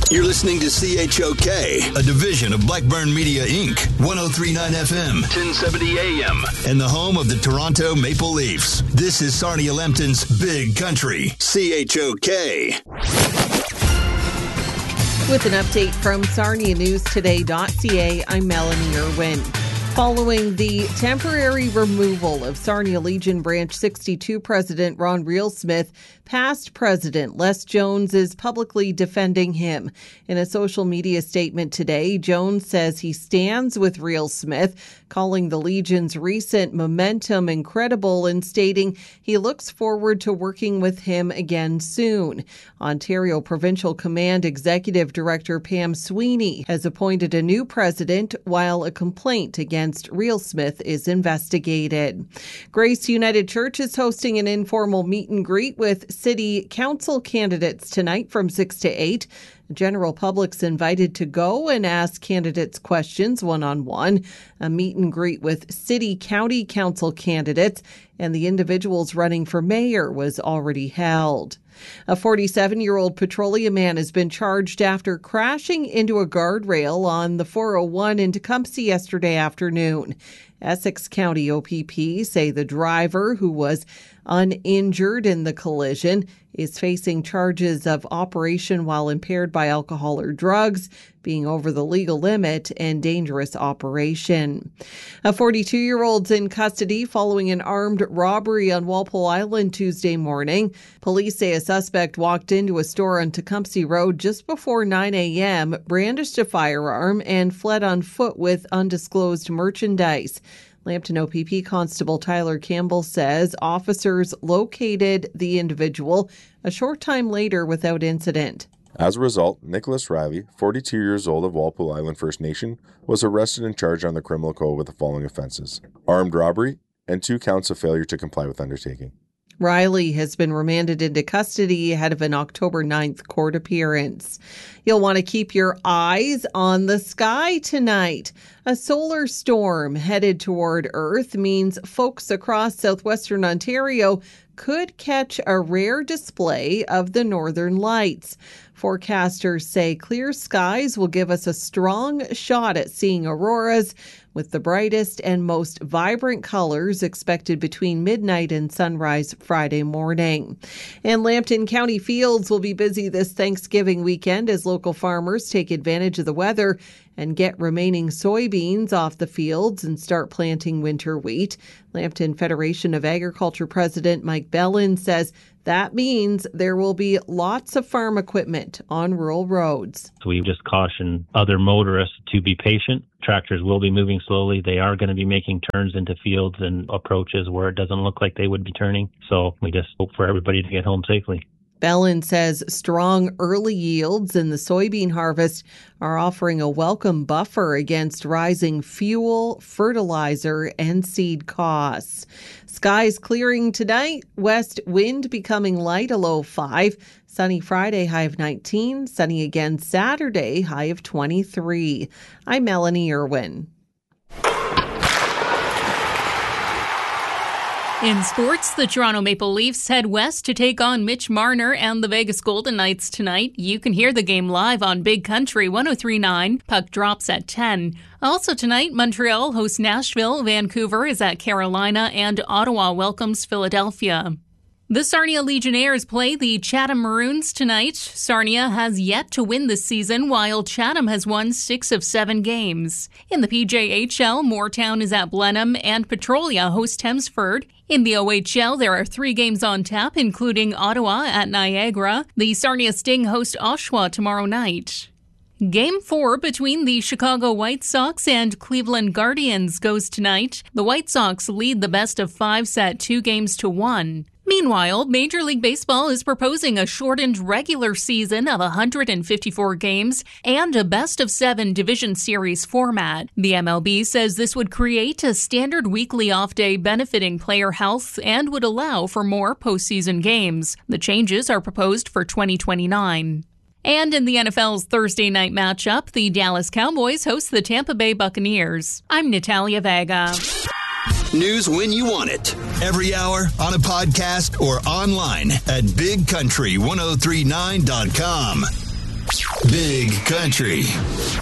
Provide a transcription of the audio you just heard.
You're listening to CHOK, a division of Blackburn Media, Inc., 103.9 FM, 1070 AM, and the home of the Toronto Maple Leafs. This is Sarnia Lambton's Big Country, CHOK. With an update from SarniaNewsToday.ca, I'm Melanie Irwin. Following the temporary removal of Sarnia Legion Branch 62 President Ron Reelsmith, past President Les Jones is publicly defending him. In a social media statement today, Jones says he stands with Reelsmith, calling the Legion's recent momentum incredible and stating he looks forward to working with him again soon. Ontario Provincial Command Executive Director Pam Sweeney has appointed a new president while a complaint against Reelsmith is investigated. Grace United Church is hosting an informal meet and greet with city council candidates tonight from 6 to 8. The general public's invited to go and ask candidates questions one-on-one. A meet and greet with city county council candidates and the individuals running for mayor was already held. A 47-year-old Petroleum man has been charged after crashing into a guardrail on the 401 in Tecumseh yesterday afternoon. Essex County OPP say the driver, who was uninjured in the collision, is facing charges of operation while impaired by alcohol or drugs, being over the legal limit, and dangerous operation. A 42-year-old's in custody following an armed robbery on Walpole Island Tuesday morning. Police say a suspect walked into a store on Tecumseh Road just before 9 a.m., brandished a firearm, and fled on foot with undisclosed merchandise. Lambton OPP Constable Tyler Campbell says officers located the individual a short time later without incident. As a result, Nicholas Riley, 42 years old of Walpole Island First Nation, was arrested and charged on the criminal code with the following offenses: armed robbery and 2 counts of failure to comply with undertaking. Riley has been remanded into custody ahead of an October 9th court appearance. You'll want to keep your eyes on the sky tonight. A solar storm headed toward Earth means folks across southwestern Ontario could catch a rare display of the northern lights. Forecasters say clear skies will give us a strong shot at seeing auroras, with the brightest and most vibrant colors expected between midnight and sunrise Friday morning. And Lambton County fields will be busy this Thanksgiving weekend as local farmers take advantage of the weather and get remaining soybeans off the fields and start planting winter wheat. Lambton Federation of Agriculture President Mike Bellin says that means there will be lots of farm equipment on rural roads. So we just caution other motorists to be patient. Tractors will be moving slowly. They are going to be making turns into fields and approaches where it doesn't look like they would be turning. So we just hope for everybody to get home safely. Bellin says strong early yields in the soybean harvest are offering a welcome buffer against rising fuel, fertilizer, and seed costs. Skies clearing tonight. West wind becoming light, a low 5. Sunny Friday, high of 19. Sunny again Saturday, high of 23. I'm Melanie Irwin. In sports, the Toronto Maple Leafs head west to take on Mitch Marner and the Vegas Golden Knights tonight. You can hear the game live on Big Country 103.9. Puck drops at 10. Also tonight, Montreal hosts Nashville, Vancouver is at Carolina, and Ottawa welcomes Philadelphia. The Sarnia Legionnaires play the Chatham Maroons tonight. Sarnia has yet to win this season, while Chatham has won 6 of 7 games. In the PJHL, Moortown is at Blenheim and Petrolia hosts Hemsford. In the OHL, there are 3 games on tap, including Ottawa at Niagara. The Sarnia Sting host Oshawa tomorrow night. Game 4 between the Chicago White Sox and Cleveland Guardians goes tonight. The White Sox lead the best of 5 set 2-1. Meanwhile, Major League Baseball is proposing a shortened regular season of 154 games and a best-of-7 division series format. The MLB says this would create a standard weekly off-day benefiting player health and would allow for more postseason games. The changes are proposed for 2029. And in the NFL's Thursday night matchup, the Dallas Cowboys host the Tampa Bay Buccaneers. I'm Natalia Vega. News when you want it. Every hour, on a podcast, or online at bigcountry1039.com. Big Country.